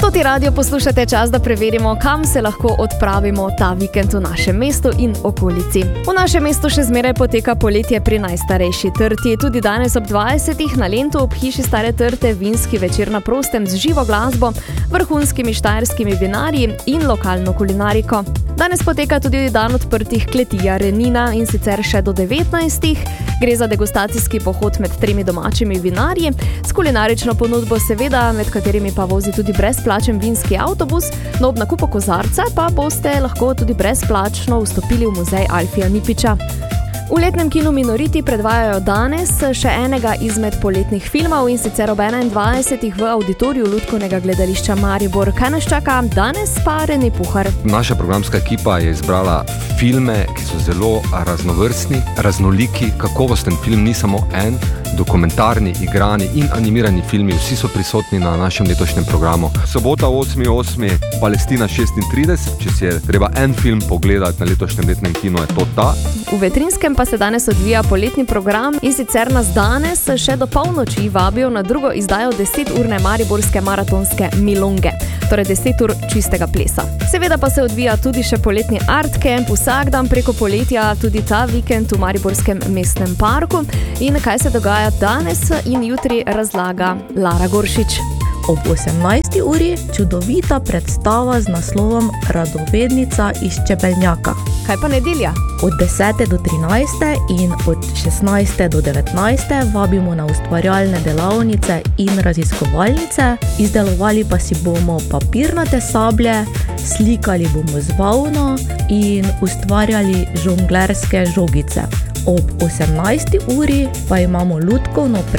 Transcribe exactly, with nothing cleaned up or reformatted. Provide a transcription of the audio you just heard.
Sproti radio poslušate čas, da preverimo, kam se lahko odpravimo ta vikend v našem mestu in okolici. V našem mestu še zmeraj poteka poletje pri najstarejši trti. Tudi danes ob dvajsetih na Lentu ob hiši Stare trte vinski večer na prostem z živo glasbo, vrhunskimi štajerskimi vinarji in lokalno kulinariko. Danes poteka tudi dan odprtih kletija Renina in sicer še do devetnajstih. Gre za degustacijski pohod med tremi domačimi vinarji, s kulinarično ponudbo seveda, med katerimi pa vozi tudi brezplačen vinski avtobus, no ob nakupu kozarca pa boste lahko tudi brezplačno vstopili v muzej Alfija Nipiča. V letnem kinu Minoriti predvajajo danes še enega izmed poletnih filmov in sicer ob enaindvajsetih v auditoriju Lutkovnega gledališča Maribor. Kaj nas čaka danes, pa Rene Puhar? Naša programska ekipa je izbrala filme, ki so zelo raznovrstni, raznoliki, kakovosten film, ni samo en, dokumentarni, igrani in animirani filmi, vsi so prisotni na našem letošnjem programu. Sobota osmi osmi, Palestina šestintrideset, če si je treba en film pogledati na letošnjem letnem kinu, je to ta. V Vetrinskem pa se danes odvija poletni program in sicer nas danes še do polnoči vabijo na drugo izdajo deseturne mariborske maratonske Milonge, torej deset ur čistega plesa. Seveda pa se odvija tudi še poletni art camp, vsak dan preko poletja, tudi ta vikend v Mariborskem mestnem parku. In kaj se dogaja danes in jutri, razlaga Lara Goršič. Ob osemnajsti uri čudovita predstava z naslovom Radovednica iz Čebelnjaka. Kaj pa nedelja? Od desete do trinajste in od šestnajste do devetnajste vabimo na ustvarjalne delavnice in raziskovalnice. Izdelovali pa si bomo papirnate sablje, slikali bomo z volno in ustvarjali žonglerske žogice. Ob osemnajsti uri pa imamo lutkovno